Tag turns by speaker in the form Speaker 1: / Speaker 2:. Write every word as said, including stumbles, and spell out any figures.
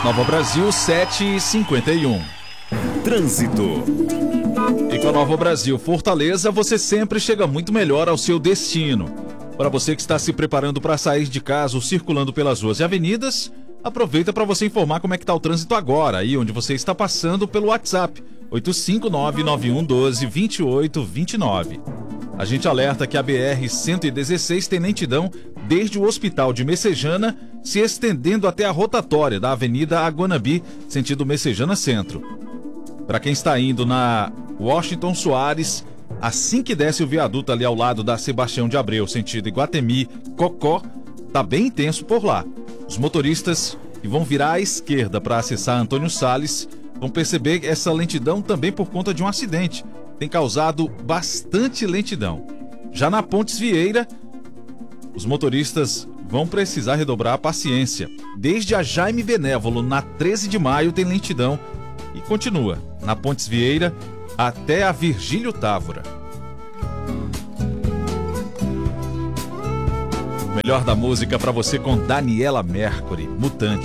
Speaker 1: Nova Brasil sete e cinquenta e um.
Speaker 2: Trânsito.
Speaker 1: E com a Nova Brasil Fortaleza, você sempre chega muito melhor ao seu destino. Para você que está se preparando para sair de casa ou circulando pelas ruas e avenidas, aproveita para você informar como é que está o trânsito agora, aí onde você está passando pelo WhatsApp, oito cinco nove nove um um dois dois oito dois nove. A gente alerta que a B R cento e dezesseis tem lentidão desde o Hospital de Messejana, se estendendo até a rotatória da Avenida Aguanabi, sentido Messejana Centro. Para quem está indo na Washington Soares, assim que desce o viaduto ali ao lado da Sebastião de Abreu, sentido Iguatemi, Cocó, tá bem intenso por lá. Os motoristas que vão virar à esquerda para acessar Antônio Salles vão perceber essa lentidão também por conta de um acidente. Tem causado bastante lentidão. Já na Pontes Vieira, os motoristas vão precisar redobrar a paciência. Desde a Jaime Benévolo, na treze de maio, tem lentidão e continua na Pontes Vieira até a Virgílio Távora. Melhor da música para você com Daniela Mercury, Mutante.